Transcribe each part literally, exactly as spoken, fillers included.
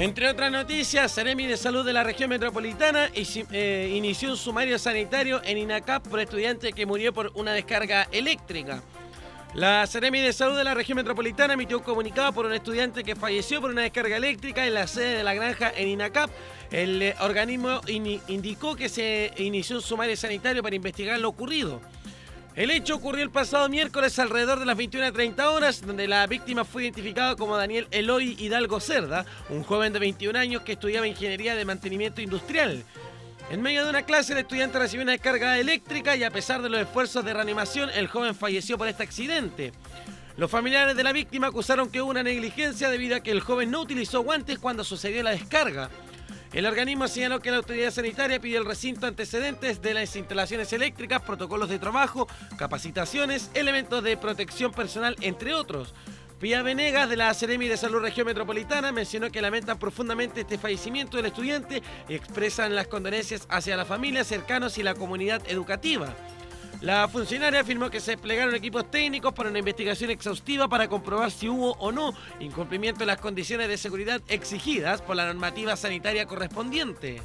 Entre otras noticias, Seremi de Salud de la región metropolitana eh, inició un sumario sanitario en INACAP por estudiante que murió por una descarga eléctrica. La Seremi de Salud de la región metropolitana emitió un comunicado por un estudiante que falleció por una descarga eléctrica en la sede de la granja en INACAP. El eh, organismo in, indicó que se inició un sumario sanitario para investigar lo ocurrido. El hecho ocurrió el pasado miércoles alrededor de las veintiuna treinta horas, donde la víctima fue identificada como Daniel Eloy Hidalgo Cerda, un joven de veintiún años que estudiaba Ingeniería de Mantenimiento Industrial. En medio de una clase, el estudiante recibió una descarga eléctrica y a pesar de los esfuerzos de reanimación, el joven falleció por este accidente. Los familiares de la víctima acusaron que hubo una negligencia debido a que el joven no utilizó guantes cuando sucedió la descarga. El organismo señaló que la autoridad sanitaria pidió al recinto antecedentes de las instalaciones eléctricas, protocolos de trabajo, capacitaciones, elementos de protección personal, entre otros. Pía Venegas, de la Seremi de Salud Región Metropolitana, mencionó que lamentan profundamente este fallecimiento del estudiante y expresan las condolencias hacia la familia, cercanos y la comunidad educativa. La funcionaria afirmó que se desplegaron equipos técnicos para una investigación exhaustiva para comprobar si hubo o no incumplimiento de las condiciones de seguridad exigidas por la normativa sanitaria correspondiente.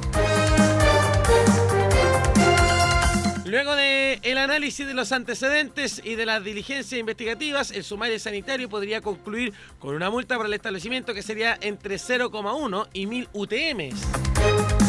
Luego del análisis de los antecedentes y de las diligencias investigativas, el sumario sanitario podría concluir con una multa para el establecimiento que sería entre cero coma uno y mil U T Ms.